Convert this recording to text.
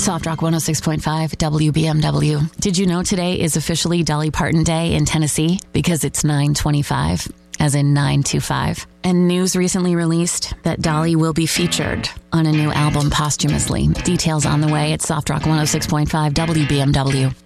Soft Rock 106.5 WBMW. Did you know today is officially Dolly Parton Day in Tennessee? Because it's 9/25, as in 925. And news recently released that Dolly will be featured on a new album posthumously. Details on the way at Soft Rock 106.5 WBMW.